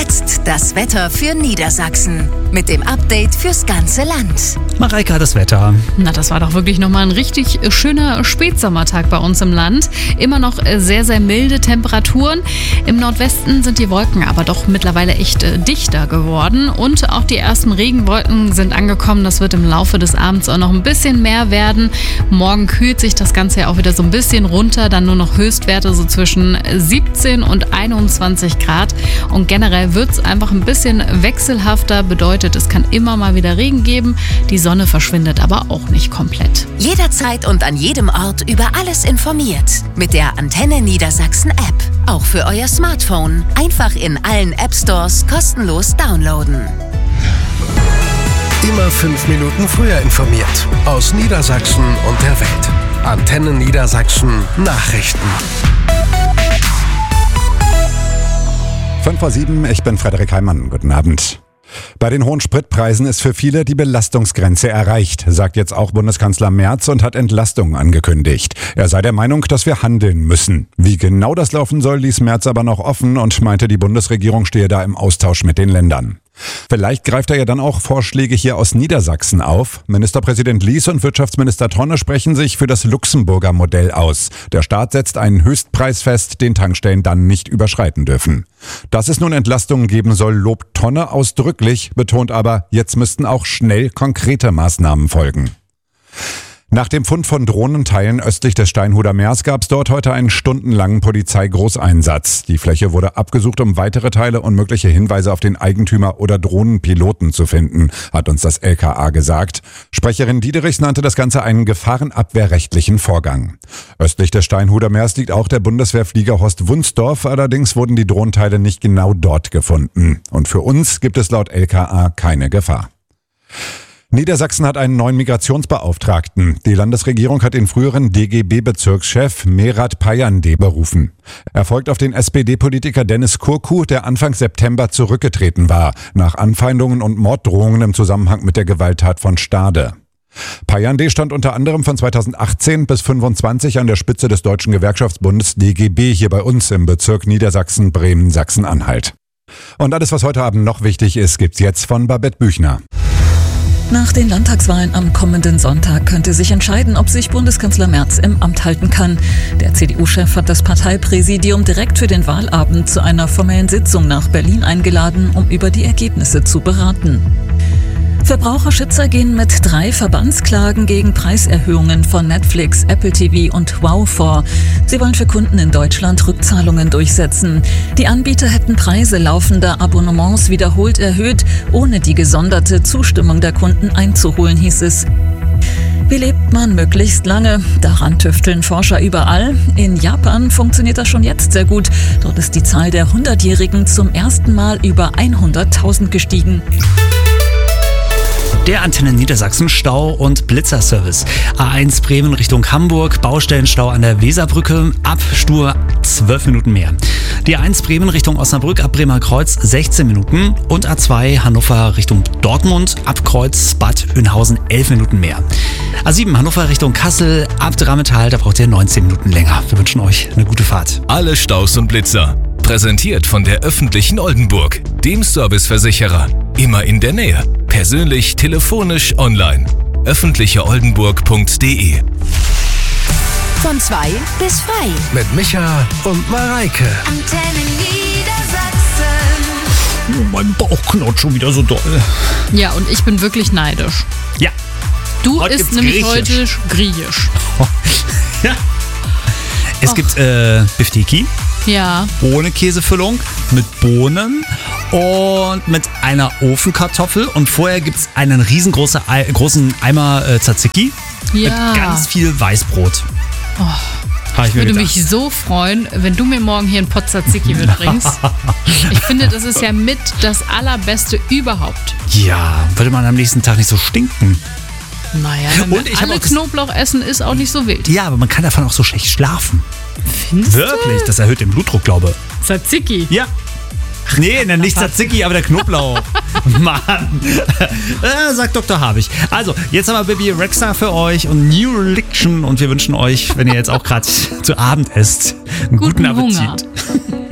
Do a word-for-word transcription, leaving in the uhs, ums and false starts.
jetzt das Wetter für Niedersachsen. Mit dem Update fürs ganze Land. Mareike hat das Wetter. Na, das war doch wirklich nochmal ein richtig schöner Spätsommertag bei uns im Land. Immer noch sehr, sehr milde Temperaturen. Im Nordwesten sind die Wolken aber doch mittlerweile echt dichter geworden. Und auch die ersten Regenwolken sind angekommen. Das wird im Laufe des Abends auch noch ein bisschen mehr werden. Morgen kühlt sich das Ganze ja auch wieder so ein bisschen runter. Dann nur noch Höchstwerte so zwischen siebzehn und einundzwanzig Grad. Und generell wird es einfach ein bisschen wechselhafter. Bedeutet, es kann immer mal wieder Regen geben. Die Sonne verschwindet aber auch nicht komplett. Jederzeit und an jedem Ort über alles informiert. Mit der Antenne Niedersachsen App. Auch für euer Smartphone. Einfach in allen App Stores kostenlos downloaden. Immer fünf Minuten früher informiert. Aus Niedersachsen und der Welt. Antenne Niedersachsen Nachrichten. fünf vor sieben, ich bin Frederik Heimann. Guten Abend. Bei den hohen Spritpreisen ist für viele die Belastungsgrenze erreicht, sagt jetzt auch Bundeskanzler Merz und hat Entlastungen angekündigt. Er sei der Meinung, dass wir handeln müssen. Wie genau das laufen soll, ließ Merz aber noch offen und meinte, die Bundesregierung stehe da im Austausch mit den Ländern. Vielleicht greift er ja dann auch Vorschläge hier aus Niedersachsen auf. Ministerpräsident Lies und Wirtschaftsminister Tonne sprechen sich für das Luxemburger Modell aus. Der Staat setzt einen Höchstpreis fest, den Tankstellen dann nicht überschreiten dürfen. Dass es nun Entlastungen geben soll, lobt Tonne ausdrücklich, betont aber, jetzt müssten auch schnell konkrete Maßnahmen folgen. Nach dem Fund von Drohnenteilen östlich des Steinhuder Meers gab es dort heute einen stundenlangen Polizeigroßeinsatz. Die Fläche wurde abgesucht, um weitere Teile und mögliche Hinweise auf den Eigentümer oder Drohnenpiloten zu finden, hat uns das L K A gesagt. Sprecherin Diederichs nannte das Ganze einen gefahrenabwehrrechtlichen Vorgang. Östlich des Steinhuder Meers liegt auch der Bundeswehrflieger Horst Wunsdorf, allerdings wurden die Drohnenteile nicht genau dort gefunden. Und für uns gibt es laut L K A keine Gefahr. Niedersachsen hat einen neuen Migrationsbeauftragten. Die Landesregierung hat den früheren D G B-Bezirkschef Merat Payande berufen. Er folgt auf den S P D-Politiker Dennis Kurku, der Anfang September zurückgetreten war, nach Anfeindungen und Morddrohungen im Zusammenhang mit der Gewalttat von Stade. Payande stand unter anderem von zweitausendachtzehn bis fünfundzwanzig an der Spitze des Deutschen Gewerkschaftsbundes D G B hier bei uns im Bezirk Niedersachsen, Bremen, Sachsen-Anhalt. Und alles, was heute Abend noch wichtig ist, gibt's jetzt von Babette Büchner. Nach den Landtagswahlen am kommenden Sonntag könnte sich entscheiden, ob sich Bundeskanzler Merz im Amt halten kann. Der C D U-Chef hat das Parteipräsidium direkt für den Wahlabend zu einer formellen Sitzung nach Berlin eingeladen, um über die Ergebnisse zu beraten. Verbraucherschützer gehen mit drei Verbandsklagen gegen Preiserhöhungen von Netflix, Apple T V und Wow vor. Sie wollen für Kunden in Deutschland Rückzahlungen durchsetzen. Die Anbieter hätten Preise laufender Abonnements wiederholt erhöht, ohne die gesonderte Zustimmung der Kunden einzuholen, hieß es. Wie lebt man möglichst lange? Daran tüfteln Forscher überall. In Japan funktioniert das schon jetzt sehr gut. Dort ist die Zahl der hundertjährigen zum ersten Mal über hunderttausend gestiegen. Der Antenne Niedersachsen Stau- und Blitzerservice. A eins Bremen Richtung Hamburg, Baustellenstau an der Weserbrücke, ab Stur zwölf Minuten mehr. Die A eins Bremen Richtung Osnabrück, ab Bremer Kreuz sechzehn Minuten und A zwei Hannover Richtung Dortmund, ab Kreuz Bad Oeynhausen elf Minuten mehr. A sieben Hannover Richtung Kassel, ab Drammental, da braucht ihr neunzehn Minuten länger. Wir wünschen euch eine gute Fahrt. Alle Staus und Blitzer. Präsentiert von der öffentlichen Oldenburg, dem Serviceversicherer. Immer in der Nähe. Persönlich, telefonisch, online. öffentliche oldenburg punkt de. Von zwei bis frei. Mit Micha und Mareike. Antenne Niedersachsen. Oh, mein Bauch knurrt schon wieder so doll. Ja, und ich bin wirklich neidisch. Ja. Du Heute isst gibt's nämlich Griechisch. heute Griechisch. Ja. Es Och. gibt äh, Bifteki. Ja. Ohne Käsefüllung, mit Bohnen und mit einer Ofenkartoffel. Und vorher gibt es einen riesengroßen Ei, großen Eimer äh, Tzatziki Ja. mit ganz viel Weißbrot. Oh. Hab Ich mir würde gedacht. mich so freuen, wenn du mir morgen hier einen Pot Tzatziki mitbringst. Ich finde, das ist ja mit das Allerbeste überhaupt. Ja, würde man am nächsten Tag nicht so stinken. Naja, wenn Und wir ich hab alle auch ges- Knoblauch essen, ist auch nicht so wild. Ja, aber man kann davon auch so schlecht schlafen. Findest Wirklich, das erhöht den Blutdruck, glaube ich. du? Tzatziki. Ja. Nee, ne, nicht Tzatziki, aber der Knoblauch. Mann. Äh, sagt Doktor Habich. Also, jetzt haben wir Bibi Rexha für euch und New Religion und wir wünschen euch, wenn ihr jetzt auch gerade zu Abend esst, einen guten, Guten Appetit. Hunger.